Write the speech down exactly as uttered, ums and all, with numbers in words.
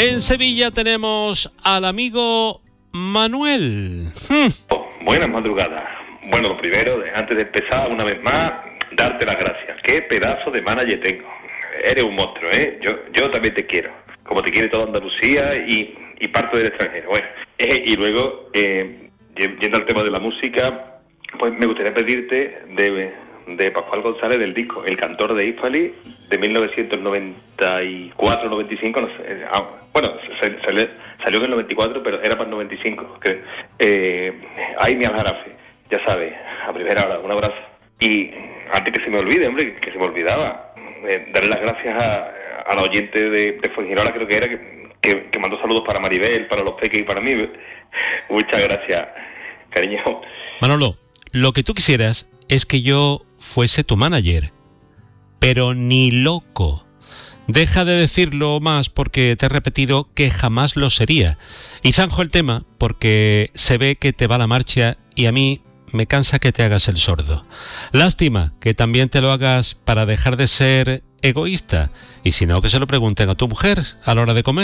En Sevilla tenemos al amigo Manuel. Hmm. Buenas madrugadas. Bueno, lo primero, antes de empezar, una vez más, darte las gracias. Qué pedazo de manager tengo. Eres un monstruo, ¿eh? Yo, yo también te quiero. Como te quiere toda Andalucía y, y parto del extranjero. Bueno, eh, y luego, eh, yendo al tema de la música, pues me gustaría pedirte de, de Pascual González del disco El Cantor de Hispali, de mil novecientos noventa y cuatro noventa y cinco, no sé, ah, bueno, se, se, salió en el noventa y cuatro, pero era para el noventa y cinco, creo. Eh, ahí mi Aljarafe, ya sabes, a primera hora, un abrazo. Y antes que se me olvide, hombre, que se me olvidaba, eh, darle las gracias a, a la oyente de, de Fuengirola, creo que era, que, que, que mandó saludos para Maribel, para los peques y para mí. Muchas gracias, cariño. Manolo, lo que tú quisieras es que yo fuese tu manager, pero ni loco. Deja de decirlo más porque te he repetido que jamás lo sería. Y zanjo el tema porque se ve que te va la marcha y a mí me cansa que te hagas el sordo. Lástima que también te lo hagas para dejar de ser egoísta. Y si no, que se lo pregunten a tu mujer a la hora de comer.